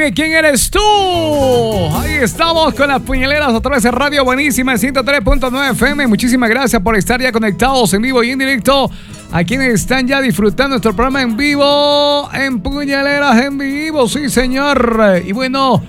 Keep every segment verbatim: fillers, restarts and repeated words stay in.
Dime quién eres tú. Ahí estamos con las puñaleras a través de Radio Buenísima en ciento tres punto nueve F M. Muchísimas gracias por estar ya conectados en vivo y en directo. A quienes están ya disfrutando nuestro programa en vivo, en Puñaleras en vivo, sí señor. Y bueno,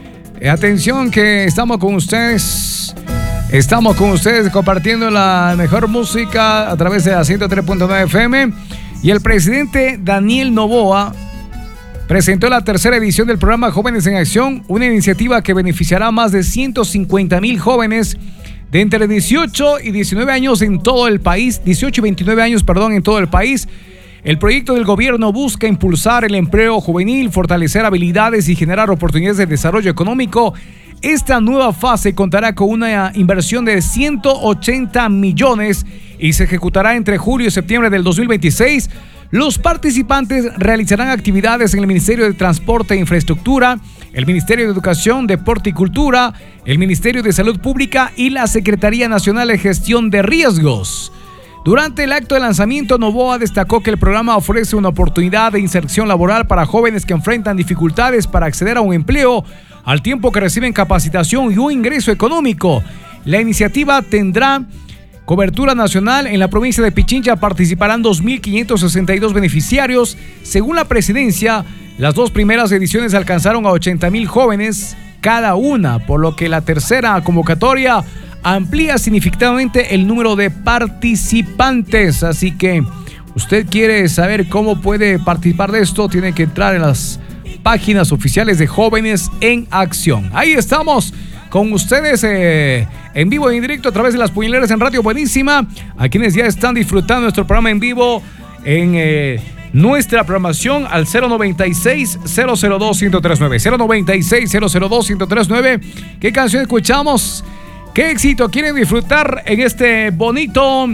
atención que estamos con ustedes. Estamos con ustedes compartiendo la mejor música a través de la ciento tres punto nueve F M. Y el presidente Daniel Noboa presentó la tercera edición del programa Jóvenes en Acción, una iniciativa que beneficiará a más de ciento cincuenta mil jóvenes de entre dieciocho y diecinueve años en todo el país, dieciocho y veintinueve años, perdón, en todo el país. El proyecto del gobierno busca impulsar el empleo juvenil, fortalecer habilidades y generar oportunidades de desarrollo económico. Esta nueva fase contará con una inversión de ciento ochenta millones y se ejecutará entre julio y septiembre del dos mil veintiséis. Los participantes realizarán actividades en el Ministerio de Transporte e Infraestructura, el Ministerio de Educación, Deporte y Cultura, el Ministerio de Salud Pública y la Secretaría Nacional de Gestión de Riesgos. Durante el acto de lanzamiento, Noboa destacó que el programa ofrece una oportunidad de inserción laboral para jóvenes que enfrentan dificultades para acceder a un empleo, al tiempo que reciben capacitación y un ingreso económico. La iniciativa tendrá cobertura nacional. En la provincia de Pichincha participarán dos mil quinientos sesenta y dos beneficiarios. Según la presidencia, las dos primeras ediciones alcanzaron a ochenta mil jóvenes cada una, por lo que la tercera convocatoria amplía significativamente el número de participantes. Así que usted quiere saber cómo puede participar de esto, tiene que entrar en las páginas oficiales de Jóvenes en Acción. Ahí estamos con ustedes eh, en vivo y en directo a través de las puñaleras en Radio Buenísima. A quienes ya están disfrutando nuestro programa en vivo en eh, nuestra programación al cero noventa y seis, cero cero dos, uno cero tres nueve. cero noventa y seis, cero cero dos, uno cero tres nueve. ¿Qué canción escuchamos? ¿Qué éxito quieren disfrutar en este bonito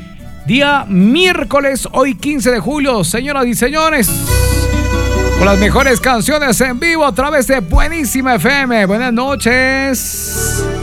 día miércoles, hoy quince de julio, señoras y señores? Con las mejores canciones en vivo a través de Buenísima F M. Buenas noches.